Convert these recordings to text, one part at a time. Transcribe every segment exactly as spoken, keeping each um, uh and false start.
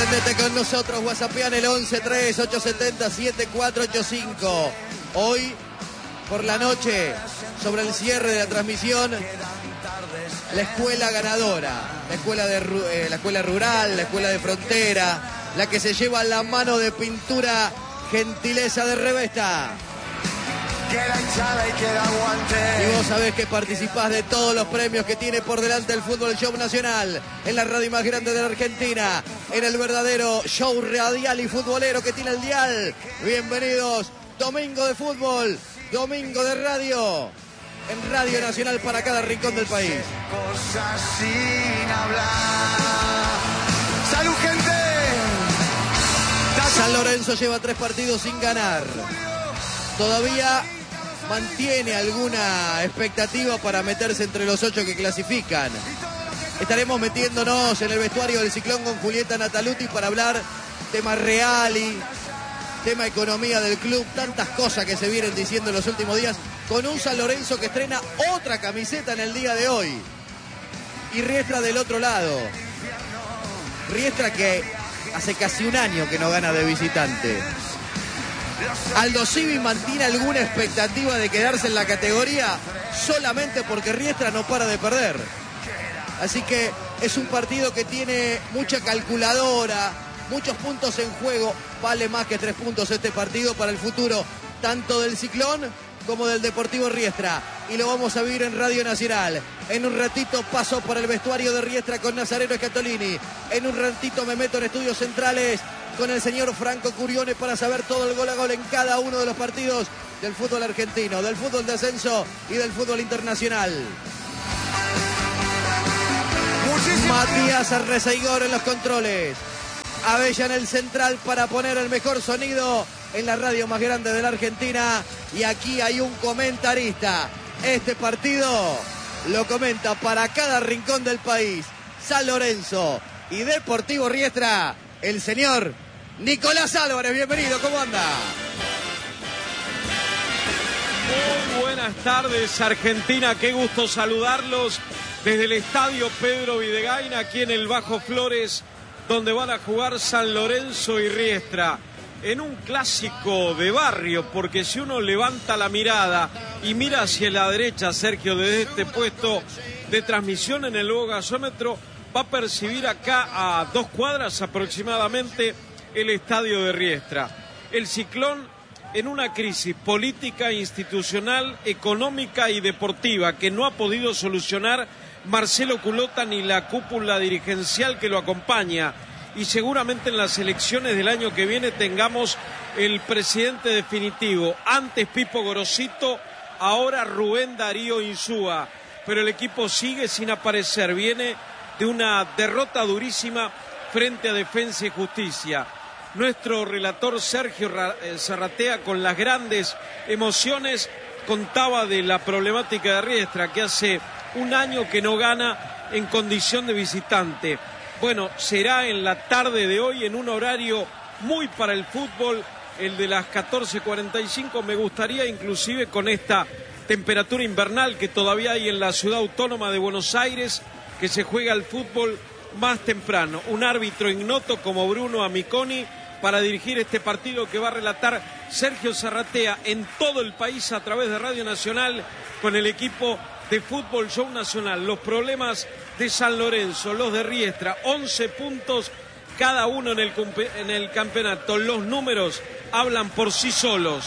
Prendete con nosotros, whatsappean el once tres ocho siete cero siete cuatro ocho cinco. Hoy, por la noche, sobre el cierre de la transmisión, la escuela ganadora, la escuela, de, eh, la escuela rural, la escuela de frontera, la que se lleva la mano de pintura Gentileza de Revesta. Y vos sabés que participás de todos los premios que tiene por delante el Fútbol Show Nacional, en la radio más grande de la Argentina, en el verdadero show radial y futbolero que tiene el dial. Bienvenidos, domingo de fútbol, domingo de radio, en Radio Nacional para cada rincón del país. Cosas sin hablar. ¡Salud, gente! San Lorenzo lleva tres partidos sin ganar. Todavía mantiene alguna expectativa para meterse entre los ocho que clasifican. Estaremos metiéndonos en el vestuario del Ciclón con Julieta Nataluti para hablar tema reali, tema economía del club, tantas cosas que se vienen diciendo en los últimos días, con un San Lorenzo que estrena otra camiseta en el día de hoy. Y Riestra del otro lado. Riestra que hace casi un año que no gana de visitante. Aldo Civi mantiene alguna expectativa de quedarse en la categoría solamente porque Riestra no para de perder. Así que es un partido que tiene mucha calculadora, muchos puntos en juego. Vale más que tres puntos este partido para el futuro, tanto del Ciclón como del Deportivo Riestra. Y lo vamos a vivir en Radio Nacional. En un ratito paso por el vestuario de Riestra con Nazareno Scatolini. En un ratito me meto en estudios centrales con el señor Franco Curione para saber todo el gol a gol en cada uno de los partidos del fútbol argentino, del fútbol de ascenso y del fútbol internacional. Matías Arrezaigor en los controles. Abella en el central para poner el mejor sonido en la radio más grande de la Argentina. Y aquí hay un comentarista. Este partido lo comenta para cada rincón del país. San Lorenzo y Deportivo Riestra, el señor Nicolás Álvarez. Bienvenido, ¿cómo anda? Muy buenas tardes, Argentina. Qué gusto saludarlos desde el estadio Pedro Videgain, aquí en el Bajo Flores, donde van a jugar San Lorenzo y Riestra. En un clásico de barrio, porque si uno levanta la mirada y mira hacia la derecha, Sergio, desde este puesto de transmisión en el nuevo gasómetro, va a percibir acá a dos cuadras aproximadamente el estadio de Riestra. El Ciclón en una crisis política, institucional, económica y deportiva que no ha podido solucionar Marcelo Culota ni la cúpula dirigencial que lo acompaña. Y seguramente en las elecciones del año que viene tengamos el presidente definitivo. Antes Pipo Gorosito, ahora Rubén Darío Insúa. Pero el equipo sigue sin aparecer. Viene de una derrota durísima frente a Defensa y Justicia. Nuestro relator Sergio Zarratea, con las grandes emociones, contaba de la problemática de Riestra, que hace un año que no gana en condición de visitante. Bueno, será en la tarde de hoy, en un horario muy para el fútbol, el de las catorce cuarenta y cinco. Me gustaría, inclusive con esta temperatura invernal que todavía hay en la ciudad autónoma de Buenos Aires, que se juega el fútbol más temprano. Un árbitro ignoto como Bruno Amiconi para dirigir este partido que va a relatar Sergio Zarratea en todo el país a través de Radio Nacional con el equipo de Fútbol Show Nacional. Los problemas de San Lorenzo, los de Riestra, once puntos cada uno en el, en el campeonato. Los números hablan por sí solos.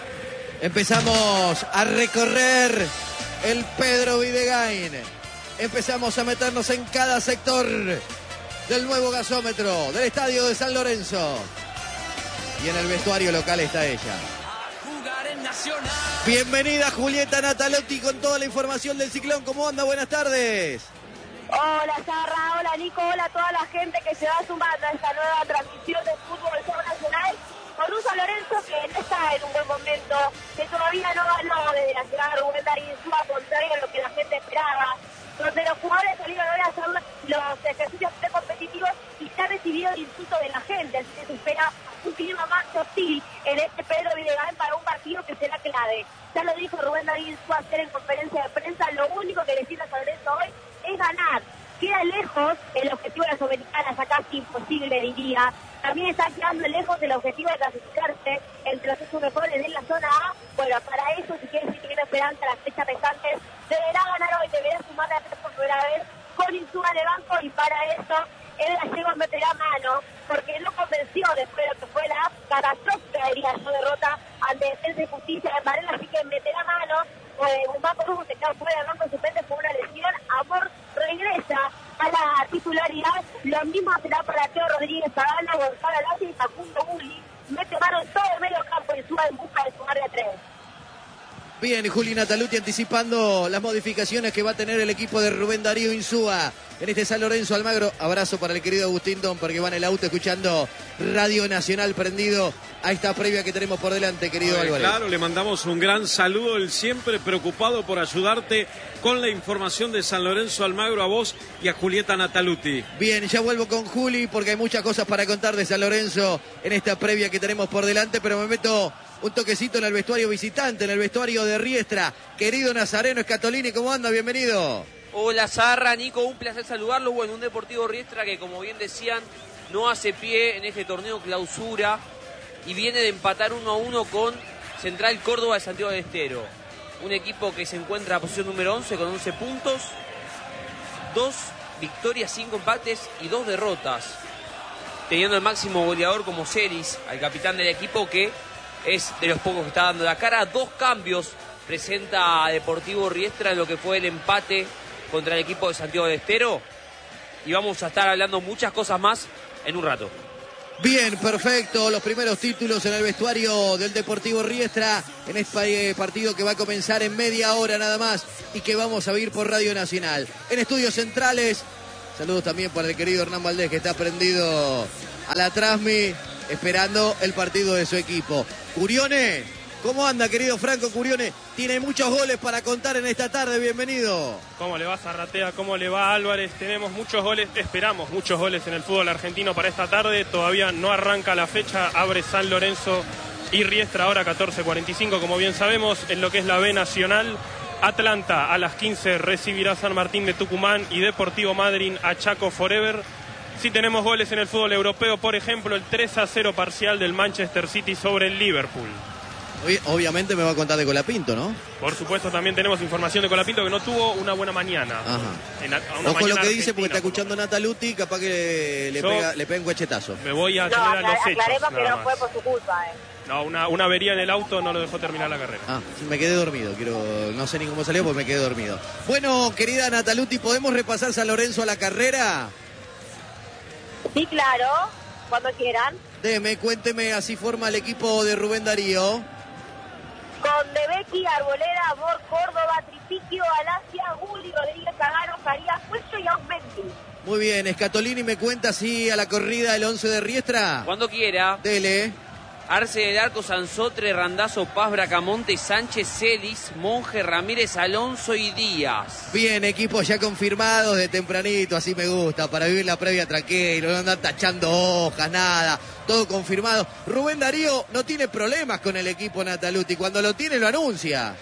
Empezamos a recorrer el Pedro Videgain. Empezamos a meternos en cada sector del nuevo gasómetro del estadio de San Lorenzo. Y en el vestuario local está ella. Bienvenida Julieta Natalotti con toda la información del Ciclón. ¿Cómo anda? Buenas tardes. Hola Sarra, hola Nico, hola a toda la gente que se va sumando a esta nueva transmisión de Fútbol Show Nacional con un San Lorenzo que no está en un buen momento, que todavía no ganó desde la llegada de Rubén Darío Insúa, contrario a lo que la gente esperaba, donde los jugadores salieron hoy a hacer los ejercicios precompetitivos y se ha recibido el insulto de la gente, así que se espera un clima más hostil en este Pedro Videgain para un partido que será clave. Ya lo dijo Rubén Darío Insúa ayer en conferencia de prensa, lo único que le sirve a San Lorenzo hoy es ganar. queda lejos el objetivo de la Sudamericana, ya casi imposible diría. También está quedando lejos el objetivo de clasificarse entre los ocho mejores de la zona A. Bueno, para eso, si quiere decir que tiene esperanza las fechas restantes, deberá ganar hoy, deberá sumar a tres por primera vez con Insúa de banco, y para eso el gallego meterá mano, porque no convenció después de lo que fue la catastrófica, diría yo, derrota ante Defensa y Justicia de Varela, así que meterá mano. Eh, Guzmán Corujo se queda fuera del banco suplente por una lesión. Amor regresa a la titularidad. Lo mismo será para Teo Rodríguez, Pagano, Gonzalo Lazi y Facundo Uli. Mete mano en todo el medio campo y sube en busca de sumar de tres. Bien, Juli Nataluti anticipando las modificaciones que va a tener el equipo de Rubén Darío Insúa en este San Lorenzo Almagro. Abrazo para el querido Agustín Don, porque va en el auto escuchando Radio Nacional prendido a esta previa que tenemos por delante, querido Ver, Álvarez. Claro, le mandamos un gran saludo, él siempre preocupado por ayudarte con la información de San Lorenzo Almagro, a vos y a Julieta Nataluti. Bien, ya vuelvo con Juli porque hay muchas cosas para contar de San Lorenzo en esta previa que tenemos por delante, pero me meto un toquecito en el vestuario visitante, en el vestuario de Riestra. Querido Nazareno Scatolini, ¿cómo anda? Bienvenido. Hola Zarra, Nico, un placer saludarlo. Bueno, un Deportivo Riestra que, como bien decían, no hace pie en este torneo clausura y viene de empatar uno a uno con Central Córdoba de Santiago del Estero. Un equipo que se encuentra en la posición número once con once puntos, dos victorias, cinco empates y dos derrotas, teniendo el máximo goleador como Celis, al capitán del equipo, que es de los pocos que está dando la cara. Dos cambios presenta a Deportivo Riestra en lo que fue el empate contra el equipo de Santiago del Estero, y vamos a estar hablando muchas cosas más en un rato. Bien, perfecto. Los primeros títulos en el vestuario del Deportivo Riestra en este partido que va a comenzar en media hora nada más y que vamos a vivir por Radio Nacional. En estudios centrales, saludos también para el querido Hernán Valdés, que está prendido a la Transmi esperando el partido de su equipo. Curione, ¿cómo anda, querido Franco Curione? Tiene muchos goles para contar en esta tarde, bienvenido. ¿Cómo le va Zarratea? ¿Cómo le va Álvarez? Tenemos muchos goles, esperamos muchos goles en el fútbol argentino para esta tarde. Todavía no arranca la fecha, abre San Lorenzo y Riestra ahora catorce cuarenta y cinco, como bien sabemos, en lo que es la B Nacional. Atlanta a las quince recibirá San Martín de Tucumán y Deportivo Madryn a Chaco Forever. Sí tenemos goles en el fútbol europeo, por ejemplo el tres a cero parcial del Manchester City sobre el Liverpool. Obviamente me va a contar de Colapinto, ¿no? Por supuesto, también tenemos información de Colapinto, que no tuvo una buena mañana. Ajá. En, Ojo con lo que dice, porque está escuchando Nataluti, capaz que le, pega, le pega un cuechetazo. Me voy a no, atender a los hechos. Aclaremos que no más. fue por su culpa, eh. No, una, una avería en el auto no lo dejó terminar la carrera. Ah, me quedé dormido, quiero, no sé ni cómo salió, porque me quedé dormido. Bueno, querida Nataluti, ¿podemos repasar San Lorenzo a la carrera? Sí, claro, cuando quieran. Deme, cuénteme, así forma el equipo de Rubén Darío. Con Debecki, Arboleda, Amor, Córdoba, Tripiquio, Alasia, Gulli, Rodríguez, Cagano, Farías, Cuello y Aumenti. Muy bien, Scatolini me cuenta así a la corrida el once de Riestra. Cuando quiera. Dele. Arce del Arco, Sansotre, Randazzo, Paz, Bracamonte, Sánchez, Celis, Monje, Ramírez, Alonso y Díaz. Bien, equipos ya confirmados de tempranito, así me gusta, para vivir la previa tranquilo, no andar tachando hojas, nada, todo confirmado. Rubén Darío no tiene problemas con el equipo Nataluti, cuando lo tiene lo anuncia.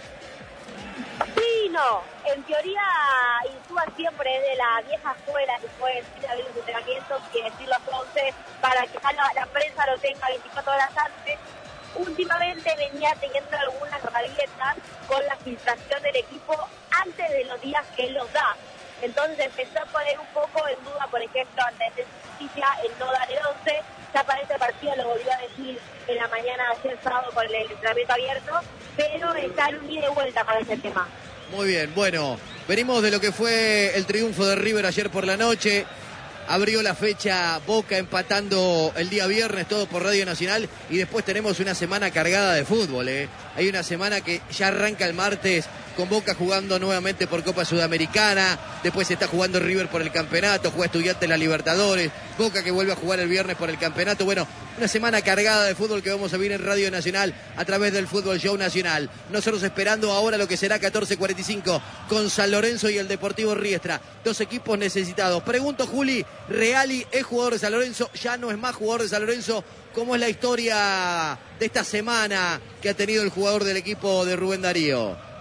Sí, no, en teoría Insúa siempre es de la vieja escuela, que fue decir a los entrenamientos y decir los once para que la, la prensa lo tenga veinticuatro horas antes. Últimamente venía teniendo algunas rabietas con la filtración del equipo antes de los días que él los da. Entonces empezó a poner un poco en duda, por ejemplo, antes de justicia, el no dar el once. Ya para este partido lo volvió a decir en la mañana de ayer sábado con el entrenamiento abierto, pero está en un ida y vuelta con ese tema. Muy bien, bueno, venimos de lo que fue el triunfo de River ayer por la noche. Abrió la fecha Boca empatando el día viernes, todo por Radio Nacional. Y después tenemos una semana cargada de fútbol, ¿eh? Hay una semana que ya arranca el martes con Boca jugando nuevamente por Copa Sudamericana. Después se está jugando River por el campeonato, juega Estudiantes en la Libertadores. Boca que vuelve a jugar el viernes por el campeonato. Bueno, una semana cargada de fútbol que vamos a ver en Radio Nacional a través del Fútbol Show Nacional. Nosotros esperando ahora lo que será catorce cuarenta y cinco con San Lorenzo y el Deportivo Riestra. Dos equipos necesitados. Pregunto, Juli, Reali es jugador de San Lorenzo, ya no es más jugador de San Lorenzo. ¿Cómo es la historia de esta semana que ha tenido el jugador del equipo de Rubén Darío?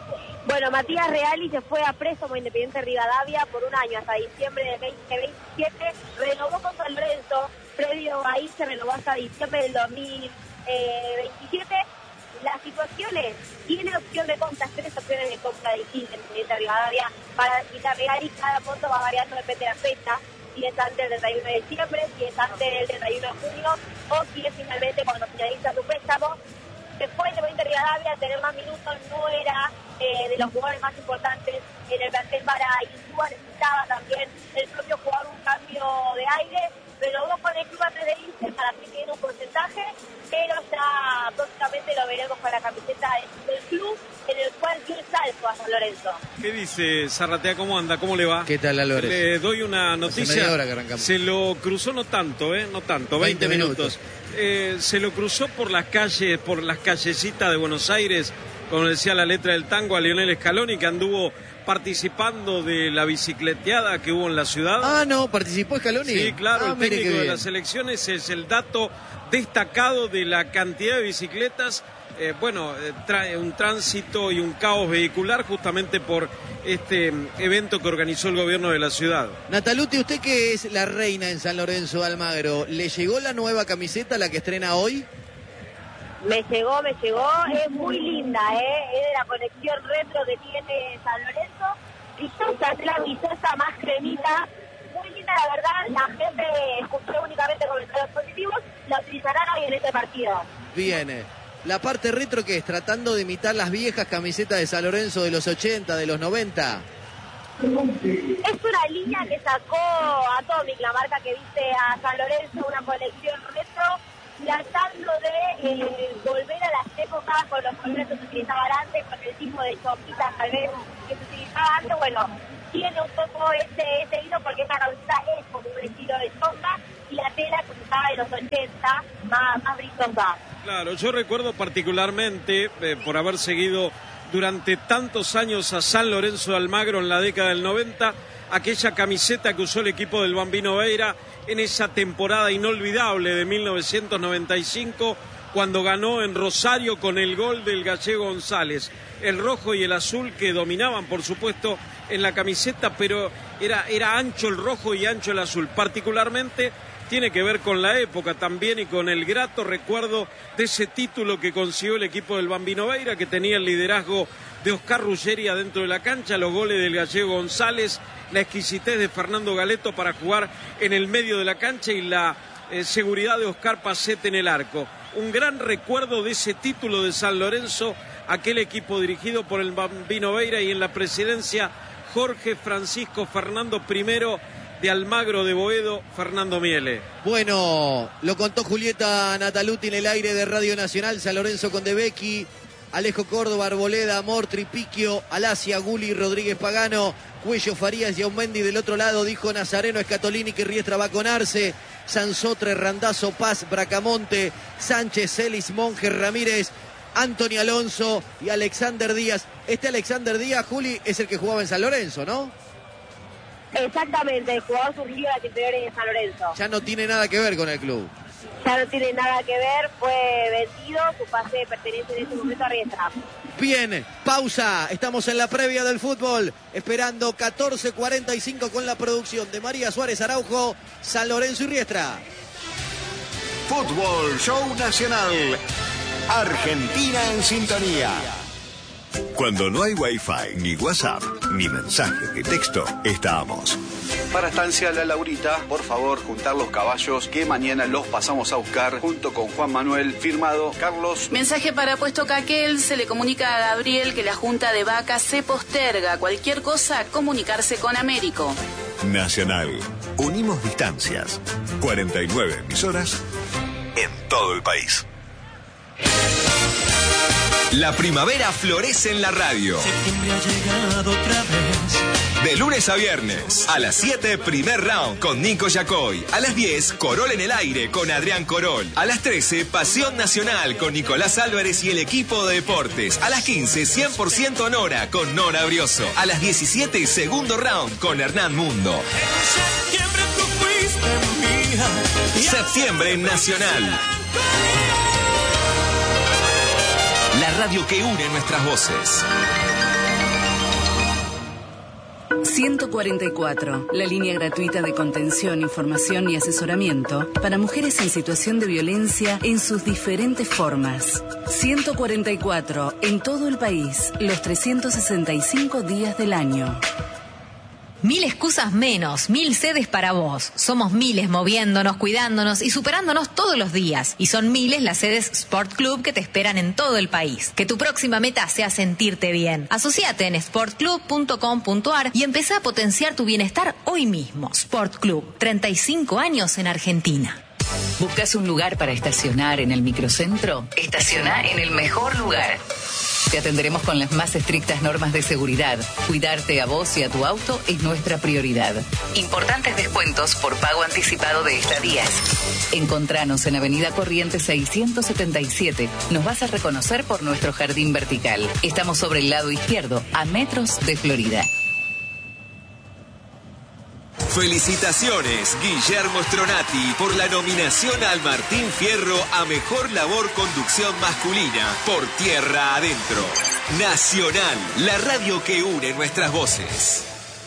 Bueno, Matías Reali se fue a préstamo a Independiente Rivadavia por un año, hasta diciembre de veinte veintisiete. Renovó con San Lorenzo, previo ahí se renovó hasta diciembre del dos mil veintisiete. Las situaciones, tiene opción de compra, tres opciones de compra distintas en Independiente Rivadavia para quitar Reali. Cada monto va variando, depende de la fecha. Si es antes del treinta y uno de diciembre, si es antes del treinta y uno de junio, o si es finalmente cuando finaliza su préstamo. Después de Independiente Rivadavia, tener más minutos no era eh, de los jugadores más importantes en el plantel para Insúa. Necesitaba también el propio jugador un cambio de aire. Renovó con el club antes de irse para que quede un porcentaje, pero ya próximamente lo veremos con la camiseta del club, en el cual dio el salto a San Lorenzo. ¿Qué dice Zarratea? ¿Cómo anda? ¿Cómo le va? ¿Qué tal, Álvarez? Le doy una noticia. Hora que arrancamos. Se lo cruzó no tanto, ¿eh? No tanto, veinte, veinte minutos. minutos. Eh, se lo cruzó por las calles, por las callecitas de Buenos Aires, como decía la letra del tango, a Lionel Scaloni, que anduvo participando de la bicicleteada que hubo en la ciudad. Ah, no, participó Scaloni. Sí, claro, ah, el mire técnico qué de bien. las elecciones es el dato destacado de la cantidad de bicicletas. Eh, bueno, eh, trae un tránsito y un caos vehicular justamente por este evento que organizó el gobierno de la ciudad. Nataluti, usted que es la reina en San Lorenzo de Almagro, ¿le llegó la nueva camiseta, la que estrena hoy? Me llegó, me llegó, es muy linda, ¿eh? Es de la colección retro que tiene San Lorenzo. Vistosa, es la vistosa más cremita. Muy linda, la verdad. La gente escuchó únicamente comentarios positivos. La utilizarán hoy en este partido. Bien. La parte retro, ¿qué es? Tratando de imitar las viejas camisetas de San Lorenzo de los ochenta, de los noventa. Es una línea que sacó Atomic, la marca que viste a San Lorenzo, una colección retro, tratando de eh, volver a las épocas con los colores que se utilizaban antes, con el tipo de chopitas tal vez que se utilizaba antes. Bueno, tiene un poco ese, ese hilo porque esta camiseta es como un estilo de chonga y la tela que se usaba en los ochenta, más, más brillosa. Claro, yo recuerdo particularmente, eh, por haber seguido durante tantos años a San Lorenzo de Almagro en la década del noventa, aquella camiseta que usó el equipo del Bambino Veira en esa temporada inolvidable de mil novecientos noventa y cinco, cuando ganó en Rosario con el gol del gallego González. El rojo y el azul que dominaban, por supuesto, en la camiseta, pero era, era ancho el rojo y ancho el azul. Particularmente tiene que ver con la época también y con el grato recuerdo de ese título que consiguió el equipo del Bambino Veira, que tenía el liderazgo de Oscar Ruggeri adentro de la cancha, los goles del gallego González, la exquisitez de Fernando Galeto para jugar en el medio de la cancha y la eh, seguridad de Oscar Pacete en el arco. Un gran recuerdo de ese título de San Lorenzo, aquel equipo dirigido por el Bambino Veira y en la presidencia Jorge Francisco Fernando primero de Almagro de Boedo, Fernando Miele. Bueno, lo contó Julieta Nataluti en el aire de Radio Nacional. San Lorenzo con De Becchi, Alejo Córdoba, Arboleda, Amor, Tripiquio, Alasia, Guli, Rodríguez Pagano, Cuello, Farías y Aumendi del otro lado. Dijo Nazareno, Escatolini, que Riestra va a con Arce, Sansotre, Randazzo, Paz, Bracamonte, Sánchez, Celis, Monge, Ramírez, Antonio Alonso y Alexander Díaz. Este Alexander Díaz, Juli, es el que jugaba en San Lorenzo, ¿no? Exactamente, el jugador surgió de las inferiores de San Lorenzo. Ya no tiene nada que ver con el club. Ya no tiene nada que ver, fue vencido, su pase pertenece en este momento a Riestra. Bien, pausa, estamos en la previa del fútbol, esperando catorce cuarenta y cinco con la producción de María Suárez Araujo, San Lorenzo y Riestra. Fútbol Show Nacional. Argentina en sintonía. Cuando no hay Wi-Fi, ni WhatsApp, ni mensaje de texto, estamos. Para Estancia La Laurita, por favor, juntar los caballos que mañana los pasamos a buscar junto con Juan Manuel, firmado Carlos. Mensaje para Puesto Caquel, se le comunica a Gabriel que la junta de vacas se posterga. Cualquier cosa, comunicarse con Américo. Nacional. Unimos distancias. cuarenta y nueve emisoras en todo el país. La primavera florece en la radio. Septiembre ha llegado otra vez. De lunes a viernes, a las siete, primer round con Nico Yacoy. A las diez, Corol en el aire con Adrián Corol. A las trece, Pasión Nacional con Nicolás Álvarez y el equipo de deportes. A las quince, cien por ciento Nora con Nora Brioso. A las diecisiete, segundo round con Hernán Mundo. En septiembre tú fuiste mía. Septiembre Nacional. La radio que une nuestras voces. ciento cuarenta y cuatro, la línea gratuita de contención, información y asesoramiento para mujeres en situación de violencia en sus diferentes formas. ciento cuarenta y cuatro, en todo el país, los trescientos sesenta y cinco días del año. Mil excusas menos, mil sedes para vos. Somos miles moviéndonos, cuidándonos y superándonos todos los días. Y son miles las sedes Sport Club que te esperan en todo el país. Que tu próxima meta sea sentirte bien. Asociate en sport club punto com punto a r y empezá a potenciar tu bienestar hoy mismo. Sport Club, treinta y cinco años en Argentina. ¿Buscas un lugar para estacionar en el microcentro? Estaciona en el mejor lugar. Te atenderemos con las más estrictas normas de seguridad. Cuidarte a vos y a tu auto es nuestra prioridad. Importantes descuentos por pago anticipado de estadías. Encontranos en Avenida Corrientes seiscientos setenta y siete. Nos vas a reconocer por nuestro jardín vertical. Estamos sobre el lado izquierdo, a metros de Florida. Felicitaciones, Guillermo Stronati, por la nominación al Martín Fierro a Mejor Labor Conducción Masculina por Tierra Adentro. Nacional, la radio que une nuestras voces.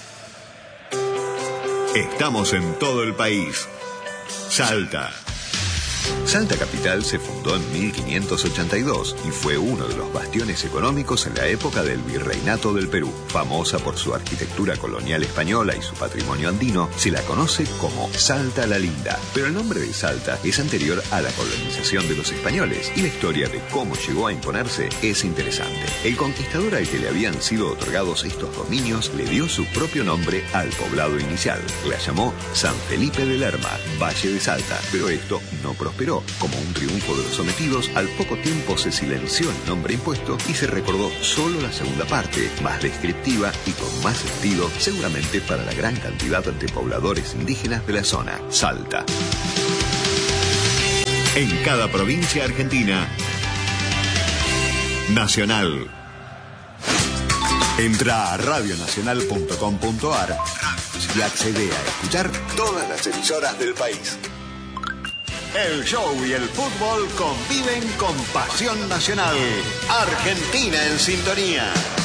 Estamos en todo el país. Salta. Salta Capital se fundó en mil quinientos ochenta y dos y fue uno de los bastiones económicos en la época del Virreinato del Perú. Famosa por su arquitectura colonial española y su patrimonio andino, se la conoce como Salta la Linda. Pero el nombre de Salta es anterior a la colonización de los españoles y la historia de cómo llegó a imponerse es interesante. El conquistador al que le habían sido otorgados estos dominios le dio su propio nombre al poblado inicial. La llamó San Felipe de Lerma, Valle de Salta, pero esto no prosperó. Como un triunfo de los sometidos, al poco tiempo se silenció el nombre impuesto y se recordó solo la segunda parte, más descriptiva y con más estilo, seguramente para la gran cantidad de pobladores indígenas de la zona. Salta. En cada provincia argentina. Nacional. Entra a radio nacional punto com punto a r y accede a escuchar todas las emisoras del país. El show y el fútbol conviven con pasión nacional. Argentina en sintonía.